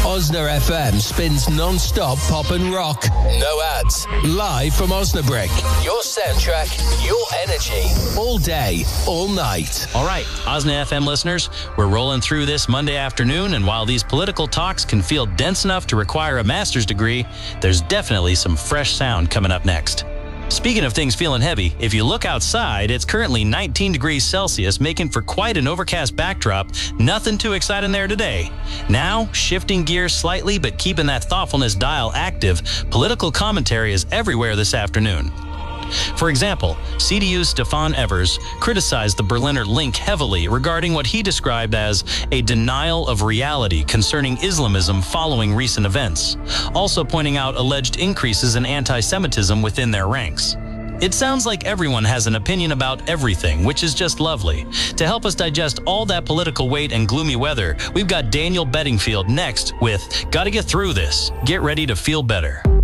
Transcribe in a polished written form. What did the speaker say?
Osna FM spins non-stop pop and rock. No ads. Live from Osnabrück. Your soundtrack, your energy. All day, all night. All right, Osna FM listeners, we're rolling through this Monday afternoon, and while these political talks can feel dense enough to require a master's degree, there's definitely some fresh sound coming up next. Speaking of things feeling heavy, if you look outside, it's currently 19 degrees Celsius, making for quite an overcast backdrop. Nothing too exciting there today. Now, shifting gears slightly but keeping that thoughtfulness dial active, political commentary is everywhere this afternoon. For example, CDU's Stefan Evers criticized the Berliner Link heavily regarding what he described as a denial of reality concerning Islamism following recent events, also pointing out alleged increases in anti-Semitism within their ranks. It sounds like everyone has an opinion about everything, which is just lovely. To help us digest all that political weight and gloomy weather, we've got Daniel Bedingfield next with Gotta Get Through This. Get ready to feel better.